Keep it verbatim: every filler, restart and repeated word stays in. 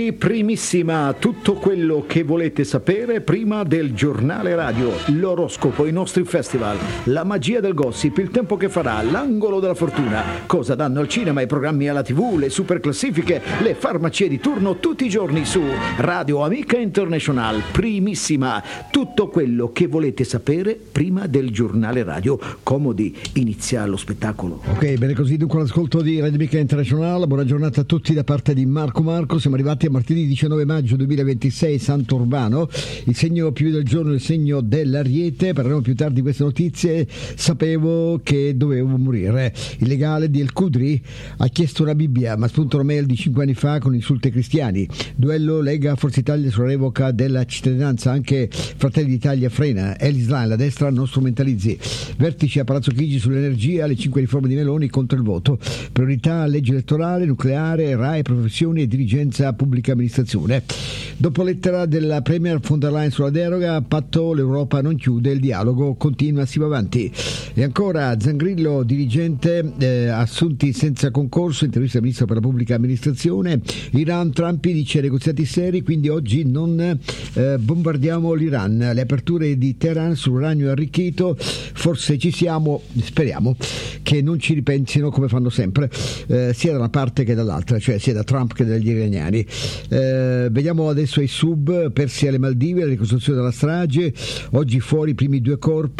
Primissima, tutto quello che volete sapere prima del giornale radio, l'oroscopo, i nostri festival, la magia del gossip, il tempo che farà, l'angolo della fortuna, cosa danno al cinema, i programmi alla tivù, le super classifiche, le farmacie di turno tutti i giorni su Radio Amica International. Primissima, tutto quello che volete sapere prima del giornale radio. Comodi, inizia lo spettacolo. Ok, bene così, dunque l'ascolto di Radio Amica International. Buona giornata a tutti da parte di Marco Marco. Siamo arrivati a martedì diciannove maggio duemilaventisei, Santo Urbano. Il segno più del giorno è il segno dell'Ariete. Parleremo più tardi di queste notizie. Sapevo che dovevo morire. Il legale di El Qudri ha chiesto una Bibbia, ma spunta una mail di cinque anni fa con insulti ai cristiani. Duello Lega Forza Italia sulla revoca della cittadinanza. Anche Fratelli d'Italia frena. È l'Islam, la destra non strumentalizzi. Vertice a Palazzo Chigi sull'energia, le cinque riforme di Meloni contro il voto. Priorità legge elettorale, nucleare, RAI, professioni e dirigenza pubblica amministrazione. Dopo lettera della Premier von der Leyen sulla deroga, patto l'Europa non chiude, il dialogo continua, si va avanti. E ancora Zangrillo, dirigente, eh, assunti senza concorso, intervista al ministro per la pubblica amministrazione. Iran, Trump dice negoziati seri, quindi oggi non eh, bombardiamo l'Iran. Le aperture di Teheran sull'uranio arricchito, forse ci siamo, speriamo che non ci ripensino come fanno sempre, eh, sia da una parte che dall'altra, cioè sia da Trump che dagli iraniani. Eh, vediamo adesso i sub persi alle Maldive, la ricostruzione della strage. Oggi fuori i primi due corpi.